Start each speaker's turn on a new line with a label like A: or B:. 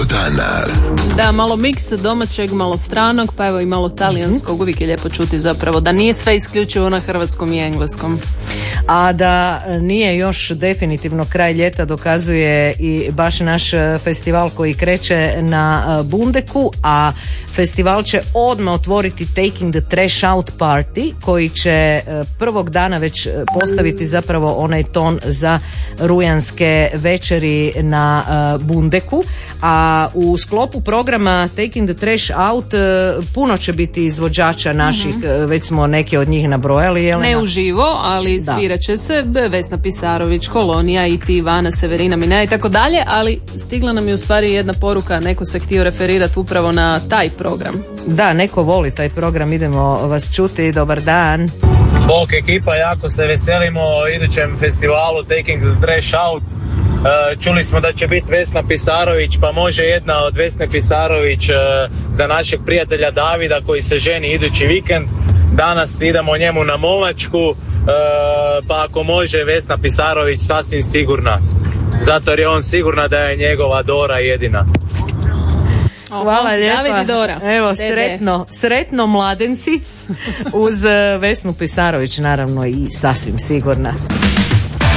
A: dana.
B: Da, malo miks domaćeg, malo stranog, pa evo i malo talijanskog. Uvijek je lijepo čuti zapravo da nije sve isključivo na hrvatskom i engleskom.
C: A da nije još definitivno kraj ljeta dokazuje i baš naš festival koji kreće na Bundeku, a festival će odmah otvoriti Taking the Trash Out Party koji će prvog dana već postaviti zapravo onaj ton za rujanske večeri na Bundeku, a u sklopu programa Taking the Trash Out puno će biti izvođača naših, već smo neke od njih nabrojali, Jelena?
B: Ne uživo, ali svirat će se Vesna Pisarović, Kolonija, i ti Ivana, Severina Mina i tako dalje, ali stigla nam je u stvari jedna poruka, neko se htio referirati upravo na taj program.
C: Da, neko voli taj program, idemo vas čuti, dobar dan.
D: Bok ekipa, jako se veselimo idućem festivalu Taking the Trash Out. Čuli smo da će biti Vesna Pisarović, pa može jedna od Vesne Pisarović za našeg prijatelja Davida koji se ženi idući vikend. Danas idemo njemu na movačku, pa ako može Vesna Pisarović sasvim sigurna. Zato jer je on sigurna da je njegova Dora jedina.
C: Hvala lijepa.
B: David i Dora.
C: Evo, sretno mladenci uz Vesnu Pisarović naravno i sasvim sigurna.